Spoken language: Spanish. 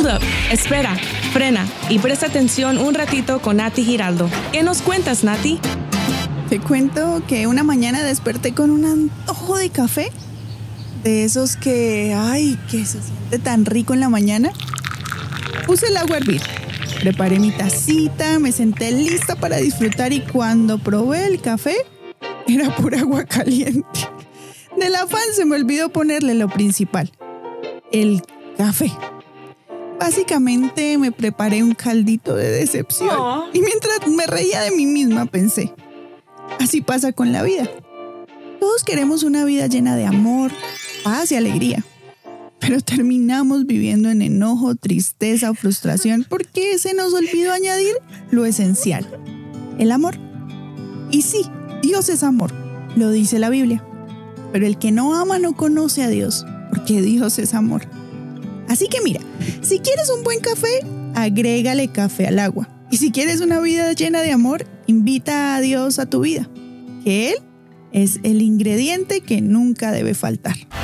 Hold up, espera, frena y presta atención un ratito con Nati Giraldo. ¿Qué nos cuentas, Nati? Te cuento que una mañana desperté con un antojo de café, de esos que se siente tan rico en la mañana. Puse el agua a hervir, preparé mi tacita, me senté lista para disfrutar y cuando probé el café, era pura agua caliente. Del afán se me olvidó ponerle lo principal, el café. Básicamente me preparé un caldito de decepción. Y mientras me reía de mí misma pensé, así pasa con la vida. Todos queremos una vida llena de amor, paz y alegría. Pero terminamos viviendo en enojo, tristeza o frustración porque se nos olvidó añadir lo esencial, el amor. Y sí, Dios es amor, lo dice la Biblia. Pero el que no ama no conoce a Dios, porque Dios es amor. Así que mira, si quieres un buen café, agrégale café al agua. Y si quieres una vida llena de amor, invita a Dios a tu vida, que Él es el ingrediente que nunca debe faltar.